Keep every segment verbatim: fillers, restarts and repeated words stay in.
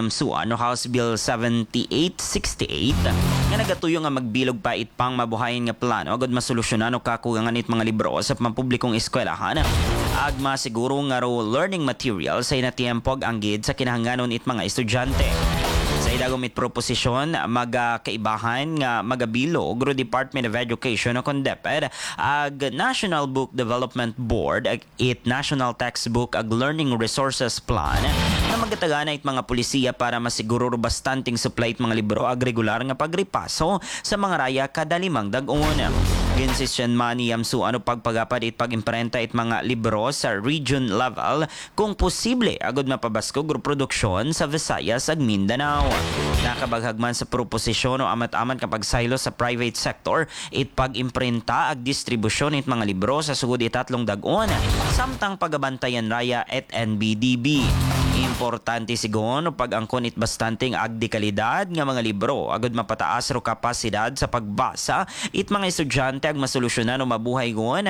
Yamsuan no House Bill seventy-eight sixty-eight nga nagatuyo nga magbilog pa itpang mabuhayin nga plano agud masolusyonan o kakugangan it mga libro sa pampublikong eskwelahan. Agma siguro nga ro learning material sa inatiempog anggid sa kinahanglanon it mga estudyante. Sa idagom it proposisyon, magkaibahan nga magabilog ro Department of Education o kondeped ag National Book Development Board ag it National Textbook ag Learning Resources Plan na magatagana it mga pulisiya para masiguro ro bastanting supply it mga libro ag regular nga pagripaso sa mga raya kada limang dag-on. Ginsisyon man ni Yamsuan o pagpagapad it pag-imprenta it mga libro sa region level kung posible agud mapabaskog ro produksyon sa Visayas ag Mindanao. Nakabaghagman sa proposisyon o amat-amat kapag silo sa private sector it pag-imprinta ag distribusyon it mga libro sa sugod itatlong dag-on samtang pagabantayan raya at N B D B. Importante sigon o pag-angkon it bastanting ag di kalidad nga mga libro agud mapataas ro kapasidad sa pagbasa it mga estudyante ag masolusyonan o mabuhay gon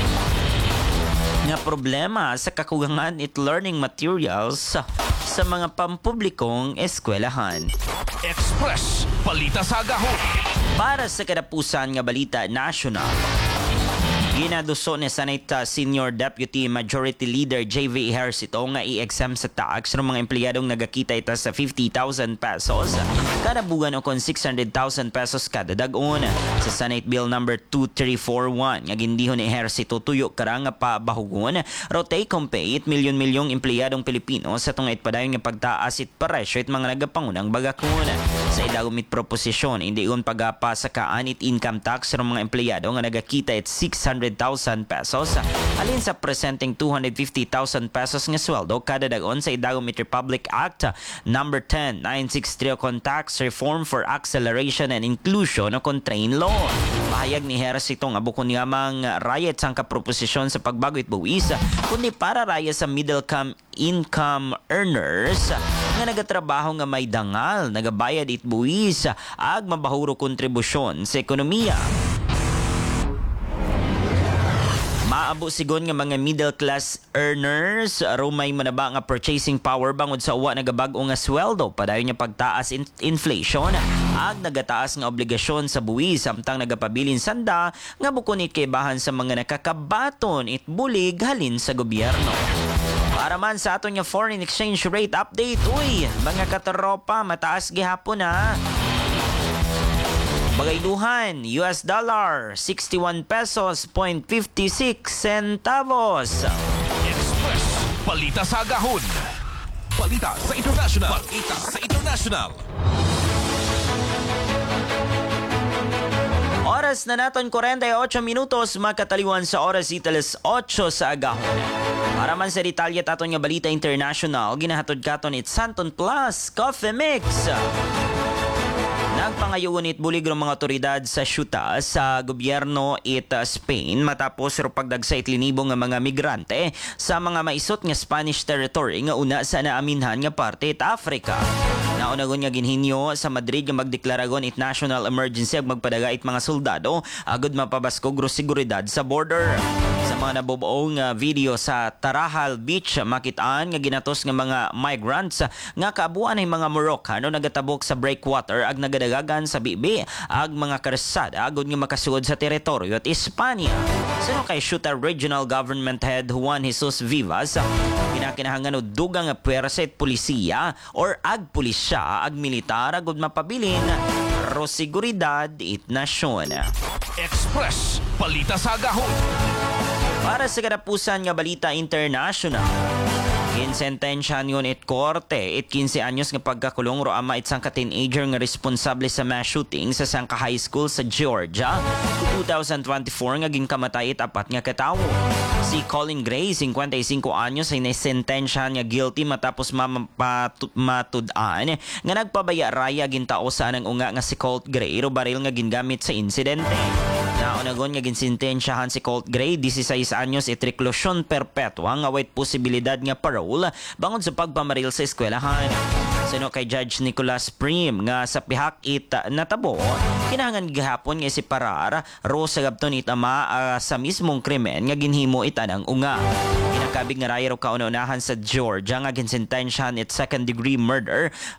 nga problema sa kakugangan it learning materials sa mga pampublikong eskwelahan. Express Balita sa Agahon. Para sa kadapusan nga balita national, ginaduso ni Senate Senior Deputy Majority Leader J V Ejercito nga i-exempt sa tax ng mga empleyadong nagakita ita sa fifty thousand pesos kada buwan o kon six hundred thousand pesos kada dag-on. Sa Senate Bill number two three four one nga gindihon ni Ejercito tuyo karang nga pabahugon ro take-home pay it milyon-milyong empleyadong Pilipino sa tungay padayon nga pagtaas it presyo it mga nagapangunang bagakon. Sa idagom it proposisyon hindi un pagapa sa kaan it income tax ng mga empleyado nga nagakita it six hundred thousand pesos alin sa presenting two hundred fifty thousand pesos nga sweldo kada dag-on sa idagom it Republic Act number ten nine sixty-three kon Tax Reform for Acceleration and Inclusion o kon Train Law. Mahayag ni Ejercito nga bukod nga mang rayat sang kaproposisyon sa pagbago it buwis kundi para raya sa middle income income earners nga nagatrabaho nga may dangal nagabayad it buwis ag mabahuro kontribusyon sa ekonomiya. Maabo sigon nga mga middle class earners aron may manaba nga purchasing power bangod sa uwa nagabag-o nga sweldo padayon niya pagtaas in- inflation ag nagataas nga obligasyon sa buwis samtang nagapabilin sanda nga bukunit kay bahan sa mga nakakabaton it bulig halin sa gobyerno. Para man sa aton nga foreign exchange rate update, uy, mga katropa, mataas gihapon ha. Bagayduhan, U S dollar, sixty-one pesos point fifty-six centavos. Express Balita sa Agahon. Balita sa international. Balita sa international. Oras na naton forty-eight minutos makataliwan sa oras italas eight sa agahon. Para man sa detalye taton nga balita international, ginahatod katon it Santon Plus Coffee Mix. Nagpangayoon it bulig ng mga otoridad sa syuta sa gobyerno it uh, Spain matapos ro pagdagsa it linibong nga mga migrante sa mga maisot nga Spanish territory nga una sa naaminhan nga parte it Africa. Naunagon nga ginhinyo sa Madrid nga magdeklaragon it national emergency ag magpadaga it mga soldado agud mapabaskog ro seguridad sa border. Sa mga nabubuong uh, video sa Tarahal Beach makitaan nga ginatos nga mga migrants nga kaabuan ay mga Moroccan nagatabok sa breakwater ag nagadagagan sa bibi ag mga karsada agud nga makasuod sa teritoryo at Espanya. Sino kay Shuta Regional Government Head Juan Jesus Vivas kinakinahangan og dugang nga pwersa at pulisiya or ag pulisya ag militar agud mapabilin ro seguridad it nasyon. Express Balita sa Agahon. Para sa kadapusan nga balita international, ginsentensyahan yun it korte it fifteen anyos nga pagkakulong ro ama it sangka teenager nga responsable sa mass shooting sa sangka high school sa Georgia twenty twenty-four nga ginkamatay it apat nga katawo. Si Colin Gray, fifty-five anyos ay nasentensyahan nga guilty matapos matud-an nga nagpabaya raya gintao sa anang unga nga si Colt Gray ro baril nga gingamit sa insidente. Naunagon nga ginsentensyahan si Colt Gray, sixteen anyos it reclusion perpetua nga wait posibilidad nga parole bangod sa pagpamaril sa eskwelahan. Sino kay Judge Nicholas Prim nga sa pihak it uh, natabo kinahanglan gihapon nga si parar ro sa gabton it ama uh, sa mismong krimen nga ginhimo itanang unga. Kinakabig nga raya ro kauna-unahan sa Georgia nga ginsentensyahan it second degree murder